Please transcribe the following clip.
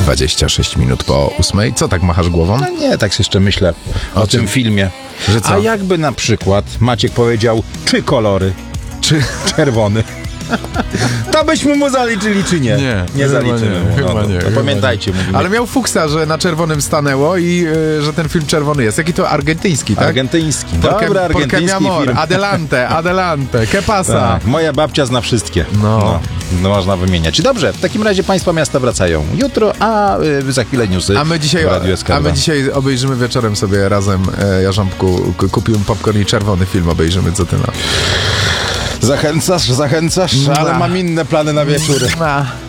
26 minut po 8. Co tak machasz głową? No nie, tak jeszcze myślę o tym filmie. Że co? A jakby na przykład Maciek powiedział 3 kolory, Czy... czerwony. To byśmy mu zaliczyli, czy nie? Nie zaliczymy mu. Chyba nie. To pamiętajcie, mówimy. Ale miał fuksa, że na czerwonym stanęło i że ten film czerwony jest. Jaki to argentyński, tak? Argentyński. Porque Dobry argentyński mi amor. film. Adelante, adelante. Que pasa? Tak, moja babcia zna wszystkie. No. No, można wymieniać. Dobrze, w takim razie państwa miasta wracają jutro, a za chwilę newsy A my dzisiaj obejrzymy wieczorem sobie razem, Jarząbku, kupiłem popcorn i czerwony film obejrzymy, co ty na... Zachęcasz, ale mam inne plany na wieczór.